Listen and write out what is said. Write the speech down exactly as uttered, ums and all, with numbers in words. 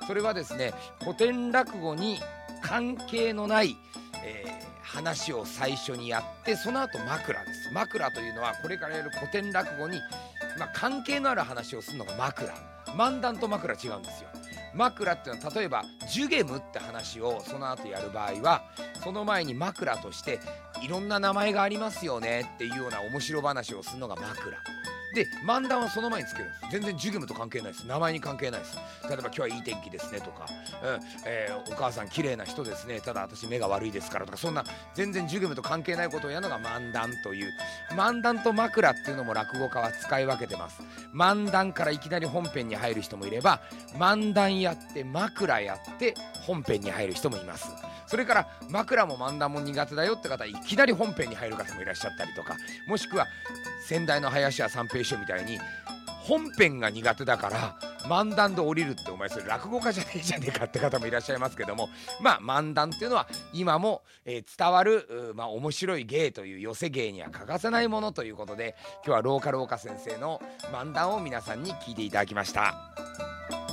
それはですね、古典落語に関係のない、えー話を最初にやって、その後枕です。枕というのはこれからやる古典落語に、まあ、関係のある話をするのが枕。漫談と枕違うんですよ。枕っていうのは例えばジュゲムって話をその後やる場合は、その前に枕としていろんな名前がありますよねっていうような面白話をするのが枕で、漫談はその前につけるんです。全然ジュゲムと関係ないです。名前に関係ないです。例えば今日はいい天気ですねとか、うんえー、お母さん綺麗な人ですね、ただ私目が悪いですからとか、そんな全然ジュゲムと関係ないことをやるのが漫談という。漫談と枕っていうのも落語家は使い分けてます。漫談からいきなり本編に入る人もいれば、漫談やって枕やって本編に入る人もいます。それから枕も漫談も苦手だよって方、いきなり本編に入る方もいらっしゃったりとか、もしくは先代の林家三平師匠みたいに本編が苦手だから漫談で降りるって、お前それ落語家じゃねえじゃねえかって方もいらっしゃいますけども、まあ漫談っていうのは今も、えー伝わる、まあ、面白い芸という寄せ芸には欠かせないものということで、今日はローカル岡先生の漫談を皆さんに聞いていただきました。